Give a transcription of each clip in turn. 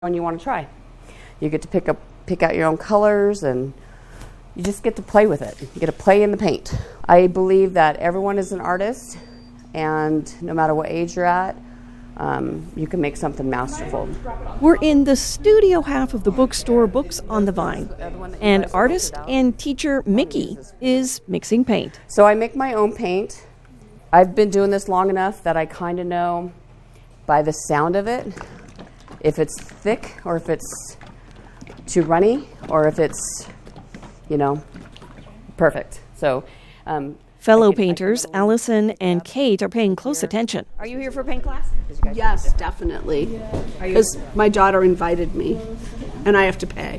one you want to try. You get to pick out your own colors, and you just get to play with it. You get to play in the paint. I believe that everyone is an artist, and no matter what age you're at, you can make something masterful. We're in the studio half of the bookstore Books on the Vine, and artist and teacher Mickey is mixing paint. So I make my own paint. I've been doing this long enough that I kind of know by the sound of it if it's thick or if it's too runny or if it's, perfect. So fellow painters Allison and Kate are paying close attention. Are you here for paint class? Yes, definitely. Because my daughter invited me, and I have to pay.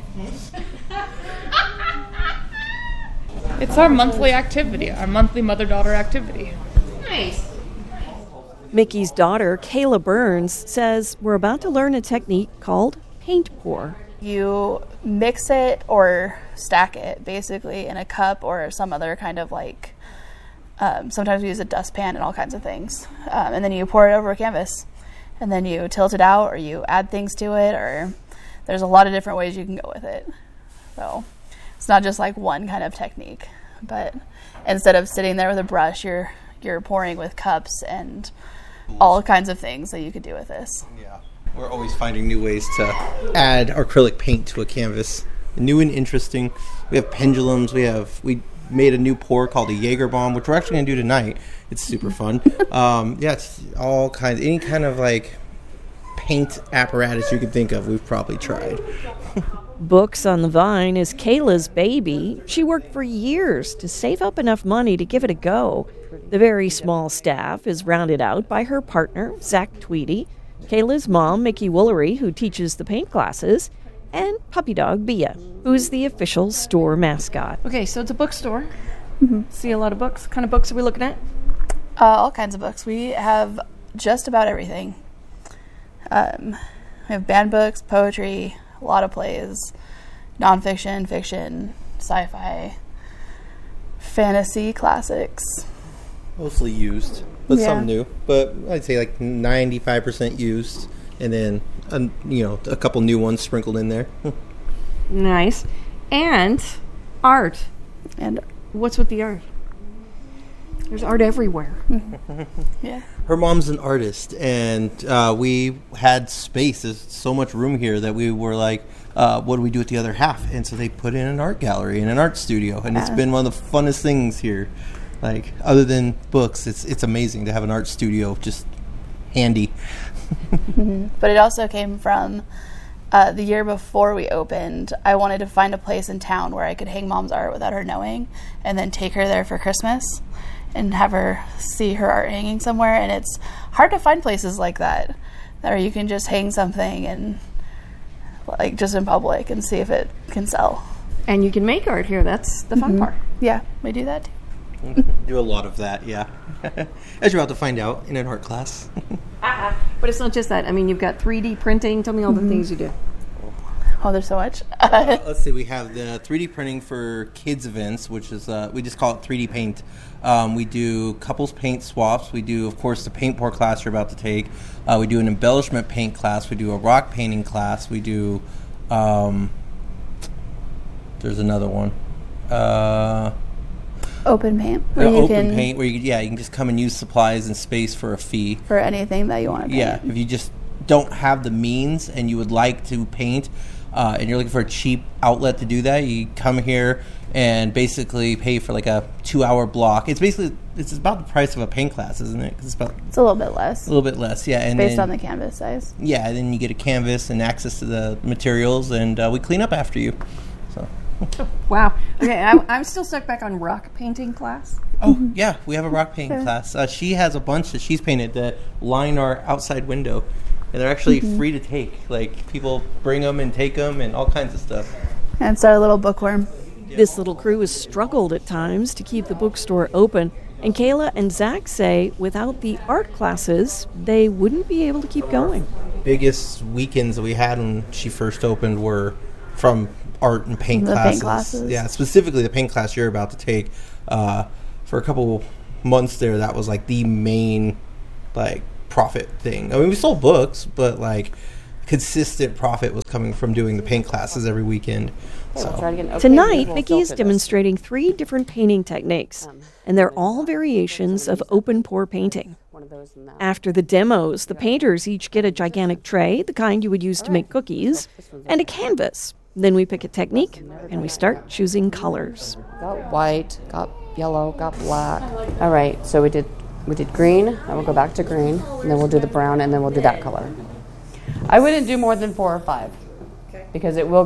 It's our monthly activity, our monthly mother-daughter activity. Nice. Mickey's daughter, Kayla Burns, says we're about to learn a technique called paint pour. You mix it or stack it basically in a cup or some other kind of sometimes we use a dustpan and all kinds of things. And then you pour it over a canvas. And then you tilt it out or you add things to it, or there's a lot of different ways you can go with it. So it's not just like one kind of technique. But instead of sitting there with a brush, you're pouring with cups and all kinds of things that you could do with this. Yeah, we're always finding new ways to add acrylic paint to a canvas. New and interesting. We have pendulums. We made a new pour called a Jaeger bomb, which we're actually going to do tonight. It's super fun. It's all kinds, any kind of paint apparatus you could think of, we've probably tried. Books on the Vine is Kayla's baby. She worked for years to save up enough money to give it a go. The very small staff is rounded out by her partner, Zach Tweedy, Kayla's mom, Mickey Woolery, who teaches the paint classes, and puppy dog Bia, who's the official store mascot. Okay, so it's a bookstore. Mm-hmm. See a lot of books. What kind of books are we looking at? All kinds of books. We have just about everything. We have banned books, poetry, a lot of plays, nonfiction, fiction, sci-fi, fantasy classics. Mostly used, but some new. But I'd say 95% used, and then a couple new ones sprinkled in there. Nice. And art. And what's with the art? There's art everywhere. Yeah. Her mom's an artist, and we had space. There's so much room here that we were like, what do we do with the other half? And so they put in an art gallery and an art studio, and it's been one of the funnest things here. Other than books, it's amazing to have an art studio just handy. Mm-hmm. But it also came from the year before we opened. I wanted to find a place in town where I could hang Mom's art without her knowing, and then take her there for Christmas and have her see her art hanging somewhere. And it's hard to find places like that where you can just hang something and just in public and see if it can sell. And you can make art here. That's the fun part. Yeah, we do that too. Do a lot of that, yeah. As you're about to find out in an art class. But it's not just that. I mean, you've got 3D printing. Tell me all the things you do. Oh, there's so much. Let's see. We have the 3D printing for kids events, which is we just call it 3D paint. We do couples paint swaps. We do, of course, the paint pour class you're about to take. We do an embellishment paint class. We do a rock painting class. We do. There's another one. Open paint. Paint where you can just come and use supplies and space for a fee. For anything that you want to paint. Yeah, if you just don't have the means and you would like to paint and you're looking for a cheap outlet to do that, you come here and basically pay for a 2-hour block. It's about the price of a paint class, isn't it? 'Cause it's a little bit less. A little bit less, yeah. And based on the canvas size. Yeah, and then you get a canvas and access to the materials, and we clean up after you. So. Wow. Okay, I'm still stuck back on rock painting class. Oh, yeah, we have a rock painting class. She has a bunch that she's painted that line our outside window, and they're actually free to take. People bring them and take them and all kinds of stuff. And it's our little bookworm. This little crew has struggled at times to keep the bookstore open, and Kayla and Zach say without the art classes, they wouldn't be able to keep going. Biggest weekends that we had when she first opened were from art and paint classes. Yeah, specifically the paint class you're about to take. For a couple months there, that was the main profit thing. I mean, we sold books, but consistent profit was coming from doing the paint classes every weekend. We'll So try to get an okay Tonight, visual Mickey is self-fitness. demonstrating 3 different painting techniques, and they're all variations of open pour painting. One of those and that. After the demos, the painters each get a gigantic tray, the kind you would use to make cookies, and a canvas. Then we pick a technique, and we start choosing colors. Got white, got yellow, got black. All right, so we did green, and we'll go back to green, and then we'll do the brown, and then we'll do that color. I wouldn't do more than 4 or 5, because it'll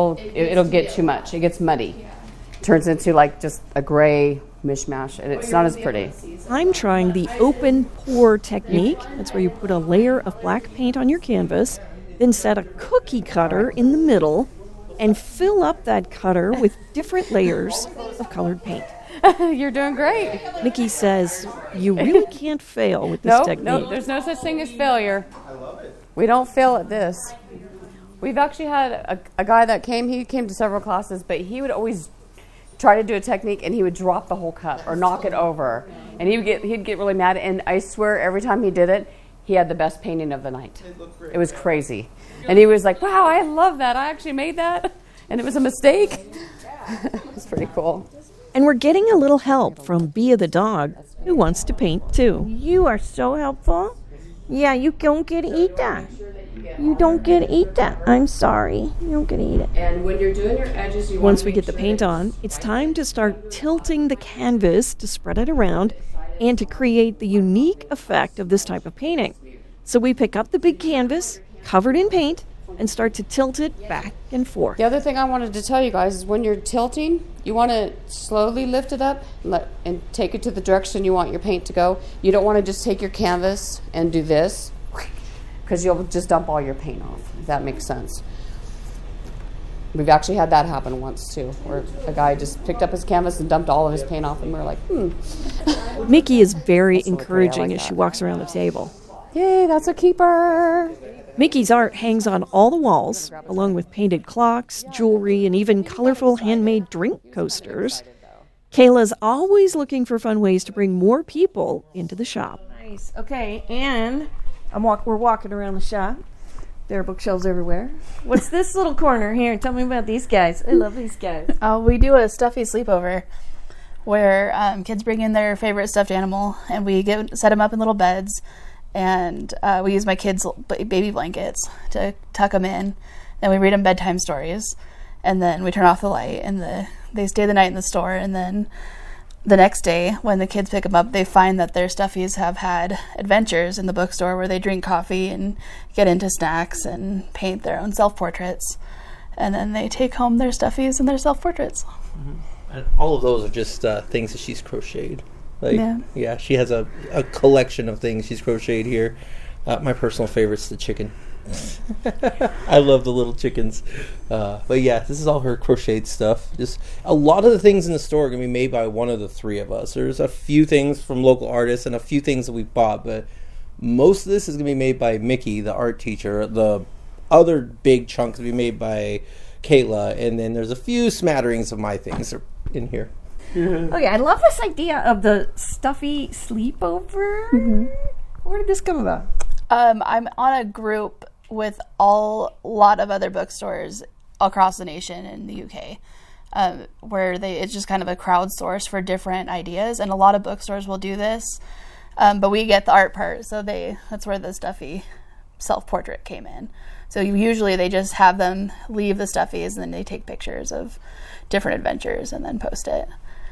get too much. It gets muddy, turns into like just a gray mishmash, and it's not as pretty. I'm trying the open pour technique. That's where you put a layer of black paint on your canvas, then set a cookie cutter in the middle, and fill up that cutter with different layers of colored paint. You're doing great. Mickey says you really can't fail with this technique. No, there's no such thing as failure. I love it. We don't fail at this. We've actually had a guy that came. He came to several classes, but he would always try to do a technique, and he would drop the whole cup or knock it over, and he'd get really mad. And I swear, every time he did it, he had the best painting of the night. It was crazy, and he was like, "Wow, I love that! I actually made that, and it was a mistake." It's pretty cool. And we're getting a little help from Bia the dog, who wants to paint too. You are so helpful. Yeah, you don't get to eat that. You don't get to eat that. I'm sorry. You don't get to eat it. And when you're doing your edges, you Once we get the paint on, it's time to start tilting the canvas to spread it around and to create the unique effect of this type of painting. So we pick up the big canvas, covered in paint, and start to tilt it back and forth. The other thing I wanted to tell you guys is when you're tilting, you want to slowly lift it up and take it to the direction you want your paint to go. You don't want to just take your canvas and do this, because you'll just dump all your paint off, if that makes sense. We've actually had that happen once too, where a guy just picked up his canvas and dumped all of his paint off, and we were like, Mickey is very really pretty. I encouraging like as she that. walks around the table. Yay, that's a keeper. Mickey's art hangs on all the walls, along with painted clocks, jewelry, and even colorful handmade drink coasters. Kayla's always looking for fun ways to bring more people into the shop. Nice. Okay, and we're walking around the shop. There are bookshelves everywhere. What's this little corner here? Tell me about these guys. I love these guys. We do a stuffy sleepover where kids bring in their favorite stuffed animal, and we set them up in little beds, and we use my kids' baby blankets to tuck them in. Then we read them bedtime stories, and then we turn off the light, and they stay the night in the store, and then the next day, when the kids pick them up, they find that their stuffies have had adventures in the bookstore where they drink coffee and get into snacks and paint their own self-portraits. And then they take home their stuffies and their self-portraits. And all of those are just things that she's crocheted. Like, Yeah. she has a collection of things she's crocheted here. My personal favorite's the chicken. I love the little chickens. But yeah, this is all her crocheted stuff. Just a lot of the things in the store are going to be made by one of the 3 of us. There's a few things from local artists and a few things that we bought, but most of this is going to be made by Mickey, the art teacher. The other big chunks will be made by Kayla, and then there's a few smatterings of my things are in here. Okay, I love this idea of the stuffy sleepover. Mm-hmm. Where did this come about? I'm on a group with a lot of other bookstores across the nation in the UK, where it's just kind of a crowdsource for different ideas, and a lot of bookstores will do this, but we get the art part, so that's where the stuffy self-portrait came in. So usually they just have them leave the stuffies, and then they take pictures of different adventures and then post it.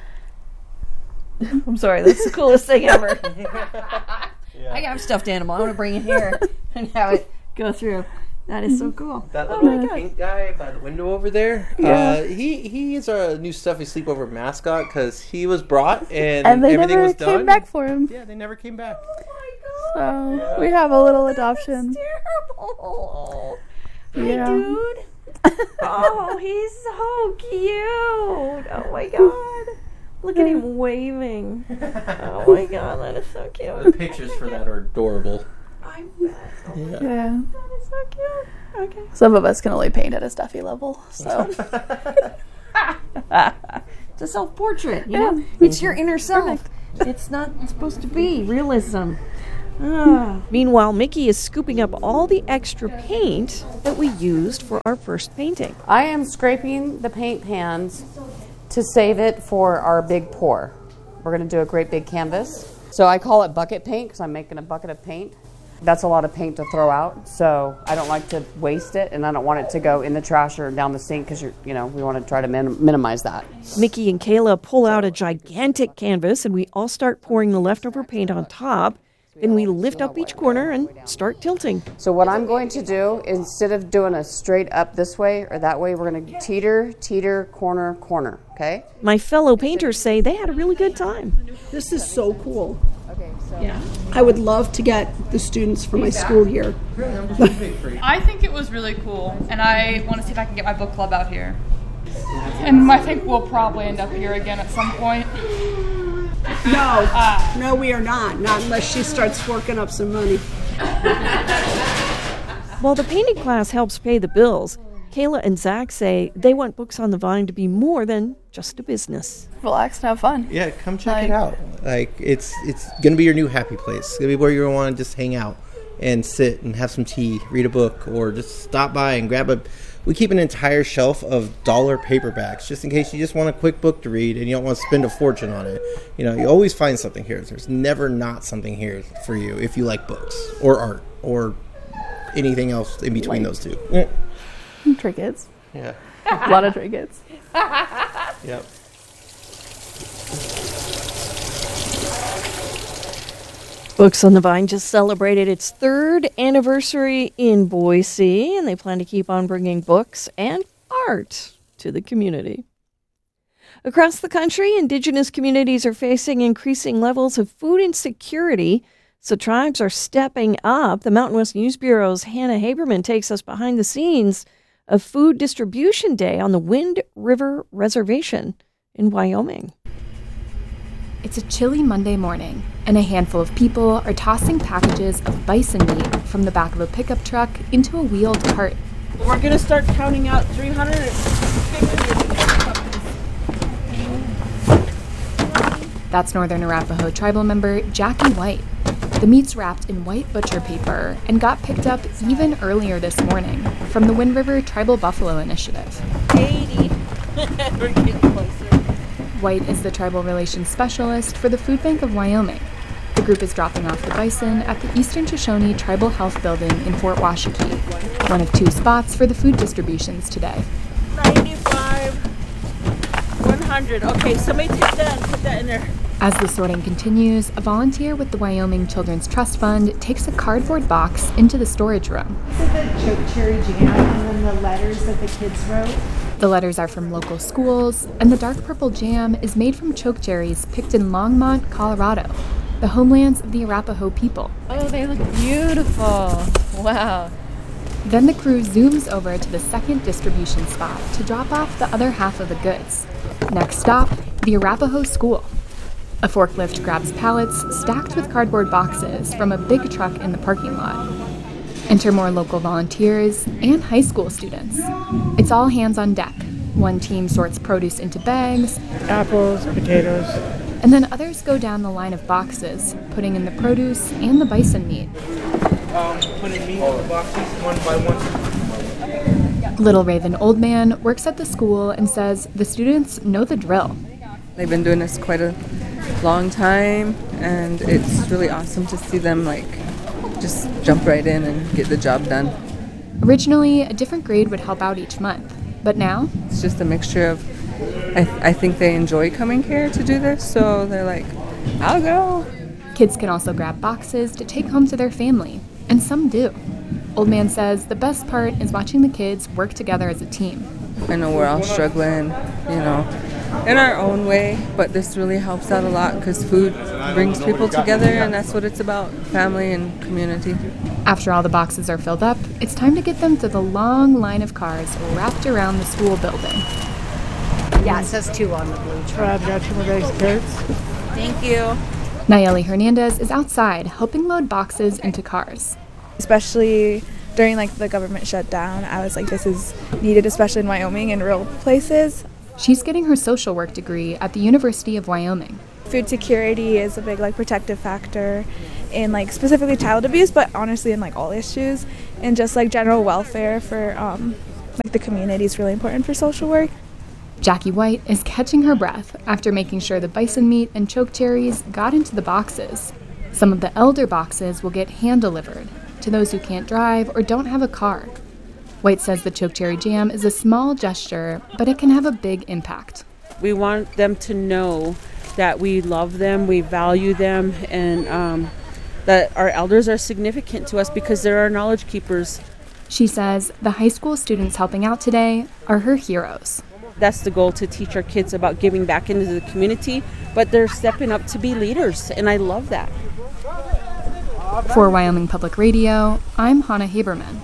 I'm sorry, that's the coolest thing ever. I got a stuffed animal. I want to bring it here and have it go through. That is so cool. That little pink guy by the window over there, he is our new Stuffy Sleepover mascot because he was brought and they everything never was done. came back for him. Yeah, they never came back. So we have a little adoption. Terrible. Yeah. Hi, dude. Oh, he's so cute. Oh my god. Look at him waving. Oh my god, that is so cute. The pictures for that are adorable. I bet. Yeah. That is so cute. Okay. Some of us can only paint at a stuffy level, so. It's a self-portrait, you know? It's your inner self. It's not supposed to be realism. Meanwhile, Mickey is scooping up all the extra paint that we used for our first painting. I am scraping the paint pans to save it for our big pour. We're going to do a great big canvas. So I call it bucket paint because I'm making a bucket of paint. That's a lot of paint to throw out, so I don't like to waste it, and I don't want it to go in the trash or down the sink because we want to try to minimize that. Mickey and Kayla pull out a gigantic canvas, and we all start pouring the leftover paint on top. Then we lift up each corner and start tilting. So what I'm going to do, instead of doing a straight up this way or that way, we're going to teeter, corner, corner, okay? My fellow painters say they had a really good time. This is so cool. Yeah, I would love to get the students for my school here. I think it was really cool, and I want to see if I can get my book club out here. And I think we'll probably end up here again at some point. No, we are not unless she starts forking up some money. While the painting class helps pay the bills, Kayla and Zach say they want Books on the Vine to be more than just a business. Relax and have fun. Yeah, come check it out. Like it's gonna be your new happy place. It's gonna be where you're gonna want to just hang out and sit and have some tea, read a book, or just stop by and grab a. We keep an entire shelf of dollar paperbacks just in case you just want a quick book to read and you don't want to spend a fortune on it. You always find something here. There's never not something here for you if you like books or art or anything else in between those two. Yeah. Trinkets. Yeah. A lot of trinkets. Yep. Books on the Vine just celebrated its 3rd anniversary in Boise, and they plan to keep on bringing books and art to the community. Across the country, Indigenous communities are facing increasing levels of food insecurity, so tribes are stepping up. The Mountain West News Bureau's Hannah Haberman takes us behind the scenes of Food Distribution Day on the Wind River Reservation in Wyoming. It's a chilly Monday morning, and a handful of people are tossing packages of bison meat from the back of a pickup truck into a wheeled cart. We're going to start counting out 350. That's Northern Arapaho tribal member Jackie White. The meat's wrapped in white butcher paper and got picked up even earlier this morning from the Wind River Tribal Buffalo Initiative. 80. We're getting closer. White is the tribal relations specialist for the Food Bank of Wyoming. The group is dropping off the bison at the Eastern Shoshone Tribal Health Building in Fort Washakie, one of 2 spots for the food distributions today. 95, 100. Okay, somebody take that and put that in there. As the sorting continues, a volunteer with the Wyoming Children's Trust Fund takes a cardboard box into the storage room. This is the choke cherry jam and then the letters that the kids wrote. The letters are from local schools, and the dark purple jam is made from choke cherries picked in Longmont, Colorado, the homelands of the Arapaho people. Oh, they look beautiful. Wow. Then the crew zooms over to the second distribution spot to drop off the other half of the goods. Next stop, the Arapaho School. A forklift grabs pallets stacked with cardboard boxes from a big truck in the parking lot. Enter more local volunteers and high school students. It's all hands on deck. One team sorts produce into bags, apples, potatoes, and then others go down the line of boxes, putting in the produce and the bison meat. Putting meat in the boxes one by one. Little Raven Oldman works at the school and says the students know the drill. They've been doing this quite a long time, and it's really awesome to see them just jump right in and get the job done. Originally, a different grade would help out each month, but now it's just a mixture of I think they enjoy coming here to do this, so they're like, I'll go. Kids can also grab boxes to take home to their family, and some do. Old Man says the best part is watching the kids work together as a team. I know we're all struggling, in our own way, but this really helps out a lot because food brings people together, and that's what it's about, family and community. After all the boxes are filled up, it's time to get them to the long line of cars wrapped around the school building. Yeah, it says 2 on the blue truck. I've got 2 more bags of carrots. Thank you. Nayeli Hernandez is outside helping load boxes into cars. Especially during the government shutdown, I was like, this is needed, especially in Wyoming and rural places. She's getting her social work degree at the University of Wyoming. Food security is a big protective factor, in like specifically child abuse, but honestly in like all issues, and just like general welfare for like the community is really important for social work. Jackie White is catching her breath after making sure the bison meat and choke cherries got into the boxes. Some of the elder boxes will get hand-delivered to those who can't drive or don't have a car. White says the choke cherry jam is a small gesture, but it can have a big impact. We want them to know that we love them, we value them, and that our elders are significant to us because they're our knowledge keepers. She says the high school students helping out today are her heroes. That's the goal, to teach our kids about giving back into the community, but they're stepping up to be leaders, and I love that. For Wyoming Public Radio, I'm Hannah Haberman.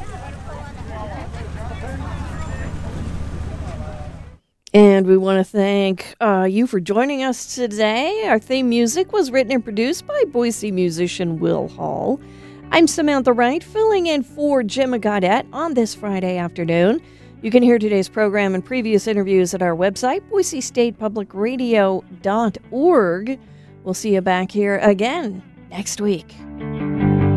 And we want to thank you for joining us today. Our theme music was written and produced by Boise musician Will Hall. I'm Samantha Wright, filling in for Jim Gaudette on this Friday afternoon. You can hear today's program and previous interviews at our website, boisestatepublicradio.org. We'll see you back here again next week.